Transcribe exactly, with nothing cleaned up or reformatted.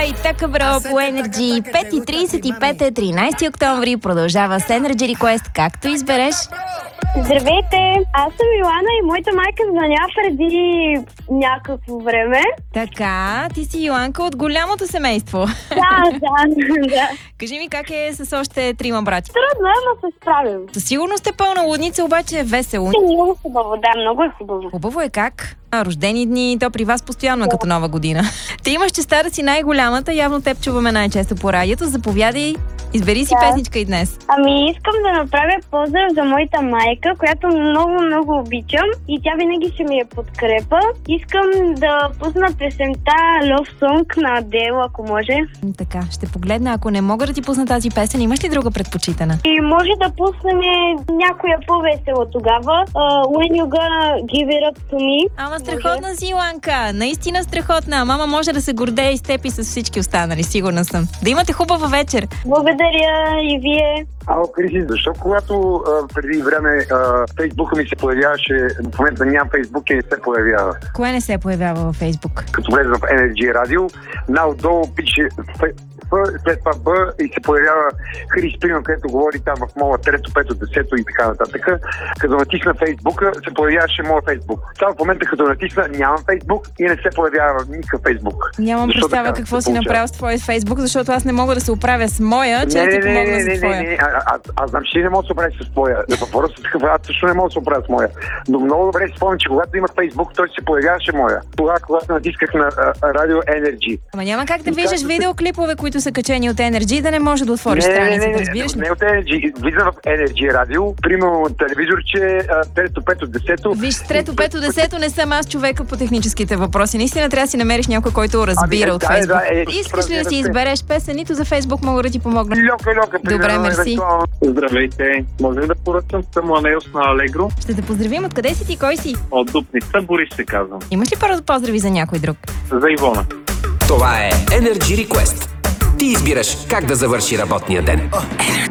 Ай, така бро по Energy. пет и трийсет и пет е тринайсети октомври. Продължава с Energy Request. Както избереш. Здравейте, аз съм Йоана и моята майка звъня преди някакво време. Така, ти си Йоанка от голямото семейство. Да, да, да. Кажи ми как е с още трима брати. Трудно е, но се справим. Със сигурност е пълна лудница, обаче е весело. Много хубаво, да, много е хубаво. Хубаво е как? А, рождени дни, то при вас постоянно е като нова година. Ти имаш честа да си най-голямата, явно теб чуваме най-често по радиото. Заповядай, избери си Да. песничка и днес. Ами искам да направя поздрав за моята майка, която много, много обичам и тя винаги ще ми е подкрепа. Искам да пусна песента Love Song на Адел, ако може. М, Така, ще погледна. Ако не мога да ти пусна тази песен, имаш ли друга предпочитана? И може да пуснем някоя по-весела тогава. Uh, when you gonna give it up to me. Ама страхотна си, Иланка. Наистина страхотна. Мама може да се гордее и с теб и с всички останали, сигурна съм. Да имате хубава вечер. Благодаря и вие. Ало, Криси, защо когато а, преди време а, Фейсбука ми се появяваше, в момента нямам Фейсбук и не се появява. Кое не се появява във Фейсбук? Като влезе в Energy Radio, наотдолу пише Ф, след това Б и се появява Хрис Приман, където говори там в моя трето, пето, десето и така нататък. Като натисна Фейсбука, се появяваше моя Фейсбук. Само в момента, като натисна, нямам Фейсбук и не се появява никакъв Фейсбук. Нямам Защо представа така какво се си получава? направил с твоя Фейсбук, защото аз не мога да се оправя с моя, че Не, да ти не, не, помогна не, за не, твоя. не, не, а- аз, аз знам, че ти не мога да се оправиш с твоя. Въпросът е такъв, аз също не мога да се оправя с моя. Но много добре си спомням, че когато имах Фейсбук, той се появяваше моя. Тогава, когато натисках на а, Радио Energy. Ама няма как да И виждаш как- видеоклипове, които са качени от Energy, да не може да отвориш Не, не, не, страницата, не, разбираш ли? не от Energy. Влизам в Energy радио, примерно телевизорче, а, трето, пето, десето. Виж, трето, пето, десето не съм аз човека по техническите въпроси. Наистина трябва да си намериш някой, който разбира Ами, от да, Фейсбук. да, е, Искаш ли да си разбира се. избереш песен, нито за Фейсбук мога да ти помогна. Льока, льока, Добре, примерно, мерси. евентуално. Здравейте, може ли да поръчам Самуанеус на Алегро? Ще те поздравим. Откъде си ти? Кой си? От Дупница, Борис се казвам. Имаш ли първо поздрави за някой друг? За Ивона. Това е Energy Request. Ти избираш как да завърши работния ден.